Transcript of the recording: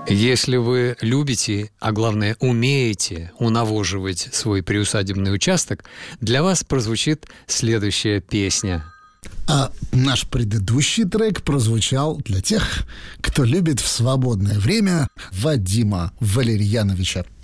Если вы любите, а главное умеете унавоживать свой приусадебный участок, для вас прозвучит следующая песня. А наш предыдущий трек прозвучал для тех, кто любит в свободное время Вадима Валерьяновича.